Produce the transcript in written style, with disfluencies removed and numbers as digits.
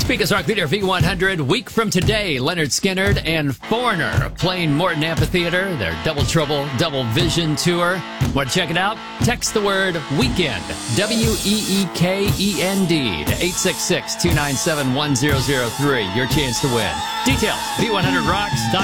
Speakers Rock Leader V100, week from today, Leonard Skinner and Foreigner playing Morton Amphitheater, their Double Trouble, Double Vision tour. Want to check it out? Text the word WEEKEND, WEEKEND, to 866-297-1003. Your chance to win. Details, V100rocks.com.